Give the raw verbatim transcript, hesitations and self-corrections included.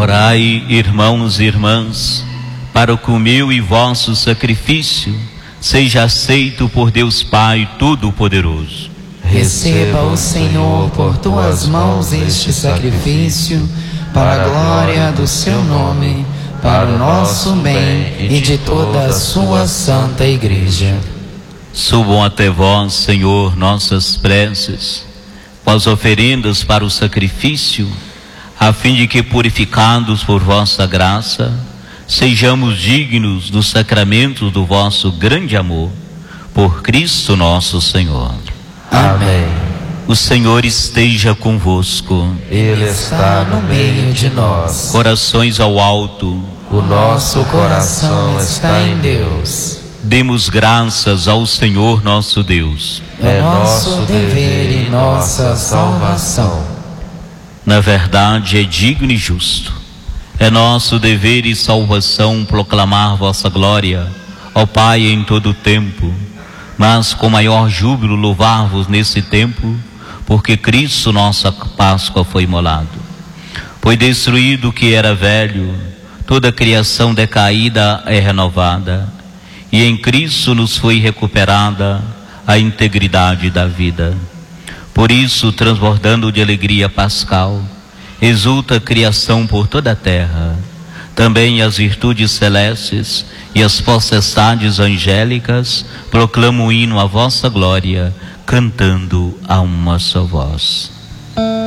Orai, irmãos e irmãs, para que o meu e vosso sacrifício seja aceito por Deus Pai Todo-Poderoso. Receba o Senhor por tuas mãos este sacrifício, para a glória do seu nome, para o nosso bem e de toda a sua santa Igreja. Subam até vós, Senhor, nossas preces, com as oferendas para o sacrifício, a fim de que, purificados por vossa graça, sejamos dignos dos sacramentos do vosso grande amor, por Cristo nosso Senhor. Amém. O Senhor esteja convosco. Ele está no meio de nós. Corações ao alto. O nosso coração está em Deus. Demos graças ao Senhor nosso Deus. É nosso dever e nossa salvação. Na verdade, é digno e justo. É nosso dever e salvação proclamar vossa glória, ó Pai, em todo o tempo, mas com maior júbilo louvar-vos nesse tempo, porque Cristo, nossa Páscoa, foi imolado. Pois destruído o que era velho, toda a criação decaída é renovada, e em Cristo nos foi recuperada a integridade da vida. Por isso, transbordando de alegria pascal, exulta a criação por toda a terra. Também as virtudes celestes e as potestades angélicas proclamam o hino à vossa glória, cantando a uma só voz.